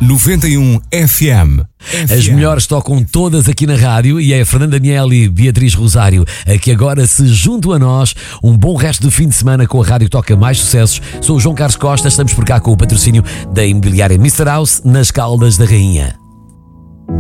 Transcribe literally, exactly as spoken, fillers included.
noventa e um F M. As melhores tocam todas aqui na rádio e é a Fernanda Daniel e Beatriz Rosário que agora se juntam a nós. Um bom resto de fim de semana com a rádio que toca mais sucessos. Sou o João Carlos Costa, estamos por cá com o patrocínio da imobiliária mister House nas Caldas da Rainha.